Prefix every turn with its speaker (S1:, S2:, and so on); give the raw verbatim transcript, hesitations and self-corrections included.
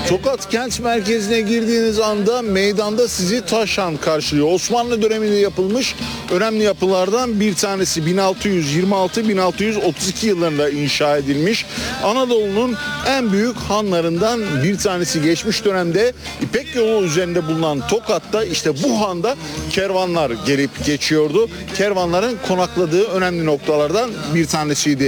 S1: Tokat kent merkezine girdiğiniz anda meydanda sizi Taşhan karşılıyor. Osmanlı döneminde yapılmış önemli yapılardan bir tanesi. bin altı yüz yirmi altı bin altı yüz otuz iki yıllarında inşa edilmiş. Anadolu'nun en büyük hanlarından bir tanesi. Geçmiş dönemde İpek Yolu üzerinde bulunan Tokat'ta işte bu handa kervanlar gelip geçiyordu. Kervanların konakladığı önemli noktalardan bir tanesiydi.